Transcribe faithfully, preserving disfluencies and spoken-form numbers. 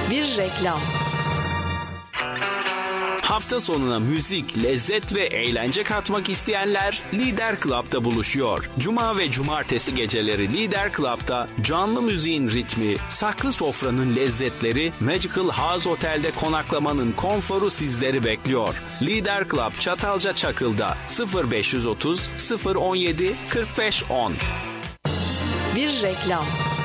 Bir reklam. Hafta sonuna müzik, lezzet ve eğlence katmak isteyenler Lider Club'da buluşuyor. Cuma ve cumartesi geceleri Lider Club'da canlı müziğin ritmi, saklı sofranın lezzetleri, Magical House Otel'de konaklamanın konforu sizleri bekliyor. Lider Club Çatalca Çakıl'da sıfır beş otuz sıfır on yedi kırk beş on. Bir reklam.